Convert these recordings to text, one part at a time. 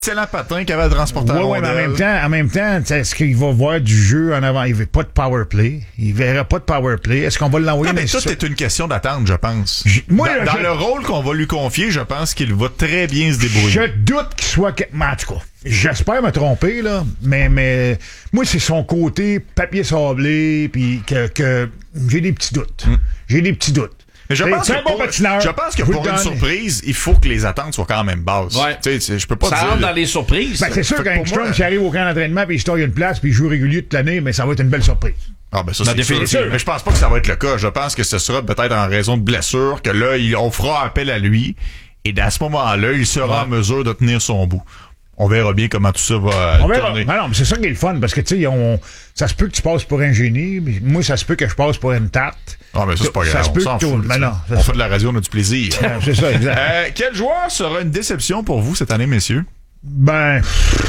excellent patin qui avait transporté la Ouais, mais rondelle. en même temps, est-ce qu'il va voir du jeu en avant? Il veut pas de power play. Il verra pas de power play. Est-ce qu'on va l'envoyer? Non, mais tout est une question d'attente, je pense. Dans le rôle qu'on va lui confier, je pense qu'il va très bien se débrouiller. Je doute qu'il soit... Mais en tout cas, j'espère me tromper, là, mais moi, c'est son côté papier sablé, puis que j'ai des petits doutes. J'ai des petits doutes. Mais je pense que pour une surprise, il faut que les attentes soient quand même basses. Ouais. Je peux pas ça dire... rentre dans les surprises. Ben, c'est sûr qu'un Strom, s'il arrive au camp d'entraînement, puis il se une place, puis il joue régulier toute l'année, mais ça va être une belle surprise. Ah, ben ça, c'est sûr. Mais je pense pas que ça va être le cas. Je pense que ce sera peut-être en raison de blessure, que là, on fera appel à lui, et à ce moment-là, il sera en mesure de tenir son bout. On verra bien comment tout ça va tourner. Non, mais c'est ça qui est le fun, parce que, tu sais, ça se peut que tu passes pour un génie, mais moi, ça se peut que je passe pour une tarte. Ah, mais ça, c'est pas grave. Ça se peut on que on fait de la radio, on a du plaisir. C'est ça, exact. Quel joueur sera une déception pour vous cette année, messieurs? Ben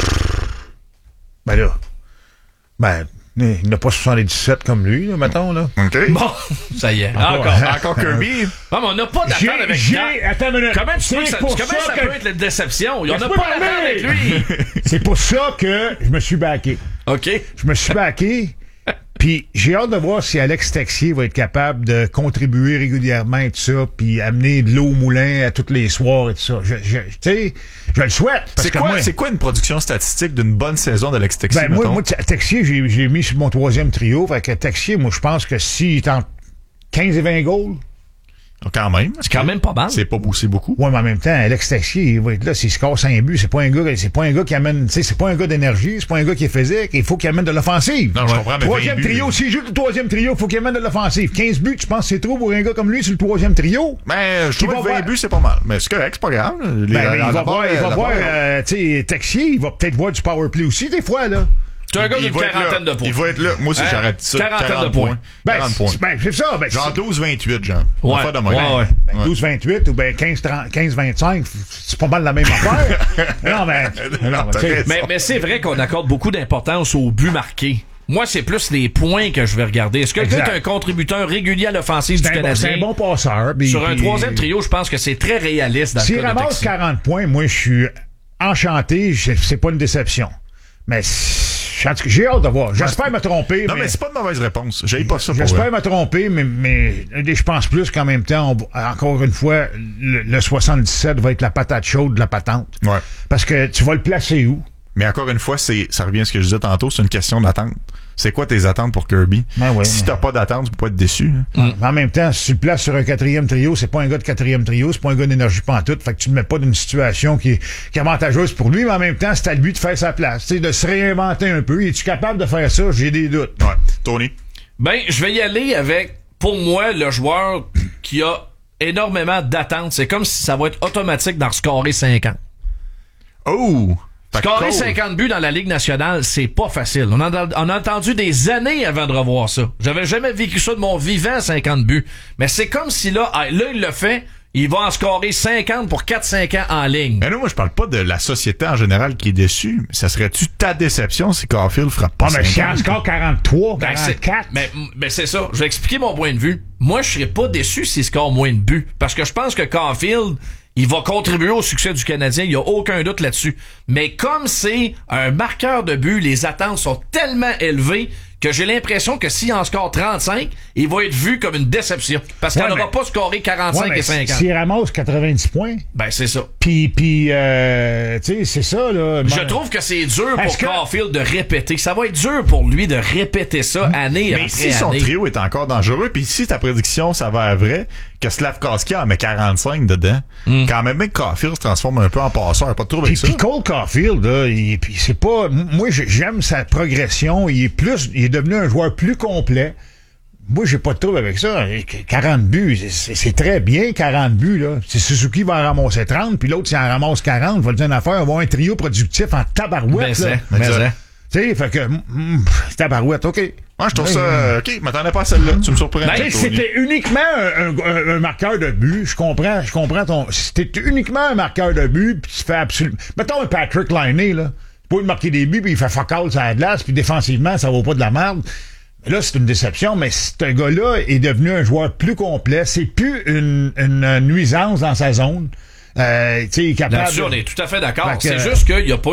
là, il n'a pas 77 comme lui, là, mettons, là. OK. Bon, ça y est. Encore Kirby. Non, mais on n'a pas d'attente avec Attends une minute. Comment ça peut être la déception? Il n'y en a pas d'attente avec lui. C'est pour ça que je me suis backé. OK. Je me suis backé. Puis j'ai hâte de voir si Alex Texier va être capable de contribuer régulièrement et tout ça, puis amener de l'eau au moulin à tous les soirs et tout ça. Tu sais, je le souhaite. C'est quoi une production statistique d'une bonne saison d'Alex Texier? Ben moi, Texier, j'ai mis sur mon troisième trio. Fait que Texier, moi, je pense que s'il tente 15 et 20 goals... Quand même. C'est quand même pas mal. C'est pas beaucoup. Ouais, mais en même temps, Alex Texier, il va être là, s'il score 5 buts, c'est pas un gars qui amène, tu sais, c'est pas un gars d'énergie, c'est pas un gars qui est physique, il faut qu'il amène de l'offensive. Non, je comprends, mais troisième trio, s'il joue le troisième trio, il faut qu'il amène de l'offensive. 15 buts, tu penses que c'est trop pour un gars comme lui sur le troisième trio? Mais je trouve que 20 buts, c'est pas mal. Mais c'est correct, c'est pas grave. Il va voir, tu sais, Texier, il va peut-être voir du power play aussi, des fois, là. Tu as un gars d'une quarantaine de points. Il va être là. Moi aussi, j'arrête ça. 40 de points. 40 points. Ben, c'est ça. Ben, genre 12-28, genre. Ouais. Pas de moyen. 12-28 ou ben 15-25, c'est pas mal la même affaire. Mais c'est vrai qu'on accorde beaucoup d'importance aux buts marqués. Moi, c'est plus les points que je vais regarder. Est-ce que tu es un contributeur régulier à l'offensive du Canadien? C'est un bon passeur. Sur un troisième trio, je pense que c'est très réaliste dans le cas de S'il ramasse 40 points, moi, je suis enchanté. C'est pas une déception. Mais j'ai hâte de voir. J'espère me tromper. Non, mais c'est pas de mauvaise réponse. J'ai pas ça pour J'espère me tromper, mais je pense plus qu'en même temps, encore une fois, le 77 va être la patate chaude de la patente. Ouais. Parce que tu vas le placer où? Mais encore une fois, ça revient à ce que je disais tantôt, c'est une question d'attente. C'est quoi tes attentes pour Kirby? Si t'as pas d'attente, tu peux pas être déçu. En même temps, si tu le places sur un quatrième trio, c'est pas un gars de quatrième trio, c'est pas un gars d'énergie pantoute, fait que tu ne mets pas d'une situation qui est avantageuse pour lui, mais en même temps, c'est à lui de faire sa place, de se réinventer un peu. Es-tu capable de faire ça? J'ai des doutes. Ouais. Tony? Ben, je vais y aller avec, pour moi, le joueur qui a énormément d'attentes. C'est comme si ça va être automatique d'en scorer 50. Oh! Scorer 50 buts dans la Ligue nationale, c'est pas facile. On a entendu des années avant de revoir ça. J'avais jamais vécu ça de mon vivant, 50 buts. Mais c'est comme si là, il le fait, il va en scorer 50 pour 4-5 ans en ligne. Mais non, moi, je parle pas de la société en général qui est déçue. Ça serait-tu ta déception si Caulfield frappe pas 50? Mais si en score 43, 44... Mais c'est ça. Je vais expliquer mon point de vue. Moi, je serais pas déçu s'il score moins de buts. Parce que je pense que Caulfield, il va contribuer au succès du Canadien, il n'y a aucun doute là-dessus. Mais comme c'est un marqueur de but, les attentes sont tellement élevées que j'ai l'impression que s'il en score 35, il va être vu comme une déception. Parce qu'il n'aura pas scoré 45 et 50. S'il ramasse 90 points... Ben, c'est ça. Puis tu sais, c'est ça, là. Je trouve que c'est dur pour Caulfield de répéter. Ça va être dur pour lui de répéter ça année après année. Mais si son trio est encore dangereux, puis si ta prédiction s'avère vraie, que Slavkovski en met 45 dedans, quand même, Caulfield se transforme un peu en passeur. Pas de trouble avec ça. Puis Cole Caulfield, là, c'est pas... Moi, j'aime sa progression. Il est devenu un joueur plus complet. Moi, j'ai pas de trouble avec ça. 40 buts, c'est très bien, 40 buts, là. Si Suzuki va en ramasser 30, puis l'autre, s'il en ramasse 40, va le dire une affaire, on va avoir un trio productif en tabarouette, là. Tu sais, fait que, tabarouette, OK. Moi, je trouve ça, OK, je m'attendais pas à celle-là. Tu me surprends. Ben, c'était uniquement un marqueur de but. Je comprends c'était uniquement un marqueur de but, puis tu fais absolument... Mettons un Patrick Laine, là. Tu peux marquer des buts, puis il fait fuck all sur la glace, puis défensivement, ça vaut pas de la merde. Là, c'est une déception, mais ce gars-là est devenu un joueur plus complet. C'est plus une nuisance dans sa zone. Tu sais, il est capable. Là-dessus, on est tout à fait d'accord. Fait que- C'est juste qu'il n'y a pas